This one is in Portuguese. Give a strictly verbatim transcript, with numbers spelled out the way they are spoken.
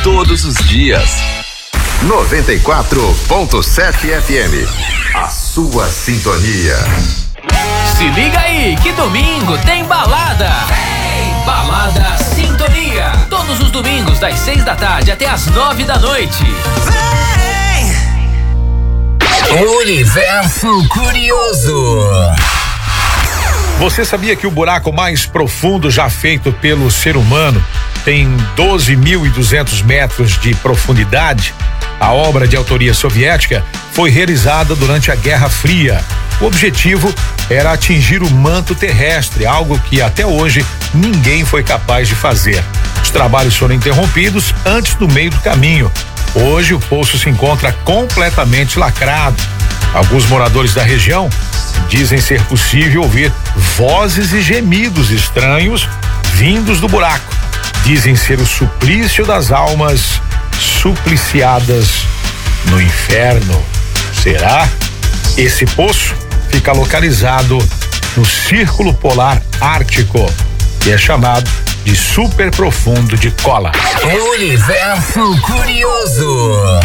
todos os dias. noventa e quatro ponto sete F M. A sua sintonia. Se liga aí, que domingo tem balada. Hey, balada Sintonia. Todos os domingos, das seis da tarde até as nove da noite. Vem. Universo Curioso. Você sabia que o buraco mais profundo já feito pelo ser humano tem doze mil e duzentos metros de profundidade? A obra, de autoria soviética, foi realizada durante a Guerra Fria. O objetivo era atingir o manto terrestre, algo que até hoje ninguém foi capaz de fazer. Os trabalhos foram interrompidos antes do meio do caminho. Hoje o poço se encontra completamente lacrado. Alguns moradores da região dizem ser possível ouvir vozes e gemidos estranhos vindos do buraco. Dizem ser o suplício das almas supliciadas no inferno. Será? Esse poço fica localizado no Círculo Polar Ártico e é chamado de super profundo de Kola. Universo Curioso.